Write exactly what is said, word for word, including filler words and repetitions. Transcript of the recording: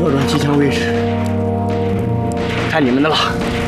瞄准机枪位置，看你们的了。